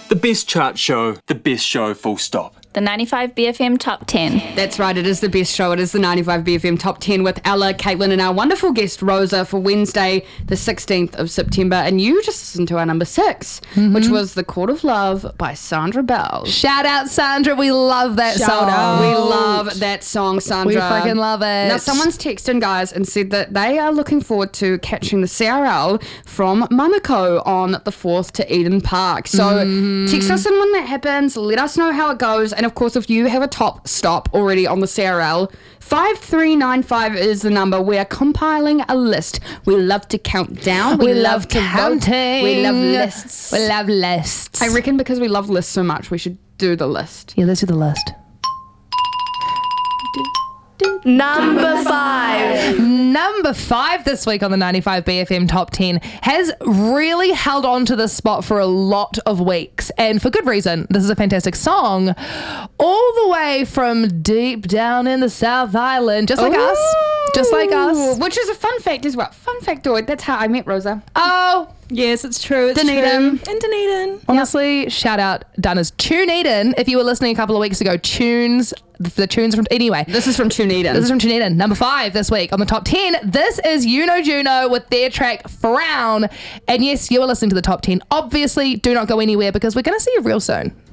The best chart show, the best show, full stop. The 95 BFM Top 10. That's right, it is the best show. It is the 95 BFM Top 10 with Ella, Caitlin and our wonderful guest Rosa for Wednesday, the 16th of September. And you just listened to our number 6, which was The Court of Love by Sandra Bell. Shout out, Sandra. We love that song. We love that song, Sandra. We freaking love it. Now, someone's texted, guys, and said that they are looking forward to catching the CRL from Manukau on the 4th to Eden Park. So text us in when that happens. Let us know how it goes. And, of course, if you have a top stop already on the CRL, 5395 is the number. We are compiling a list. We love to count down. We love to counting. Vote. We love lists. We love lists. I reckon because we love lists so much, we should do the list. Yeah, let's do the list. Number 5. Number 5 this week on the 95 BFM Top 10 has really held on to this spot for a lot of weeks, and for good reason. This is a fantastic song, all the way from deep down in the South Island, just like us. Just like us. Which is a fun fact as well. Fun factoid. That's how I met Rosa. Oh, Yes, it's true. It's Dunedin. true. In Dunedin. honestly, shout out Dunners. Tunedin, if you were listening a couple of weeks ago, the tunes from, anyway. This is from Tunedin. This is from Tunedin, number 5 this week on the top 10. This is Juno with their track Frown. And yes, you are listening to the top 10. Obviously, do not go anywhere because we're going to see you real soon.